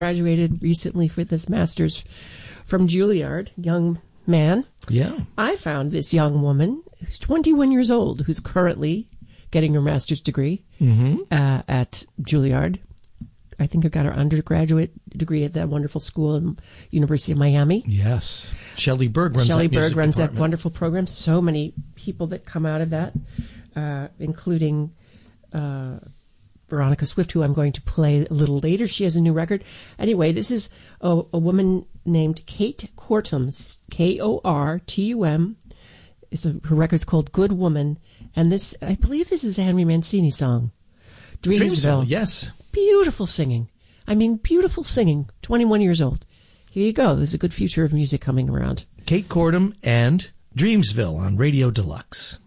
graduated recently for this master's from Juilliard, young man. Yeah. I found this young woman who's 21 years old, who's currently getting her master's degree at Juilliard. I think I got her undergraduate degree at that wonderful school in University of Miami. Yes. Shelley Berg runs that wonderful program. So many people that come out of that, including Veronica Swift, who I'm going to play a little later. She has a new record. Anyway, this is a woman named Kate Kortum, Kortum. Her record's called Good Woman. And this, I believe this is a Henry Mancini song. Dreamsville. Yes. Beautiful singing. I mean, beautiful singing. 21 years old. Here you go. There's a good future of music coming around. Kate Kortum and Dreamsville on Radio Deluxe.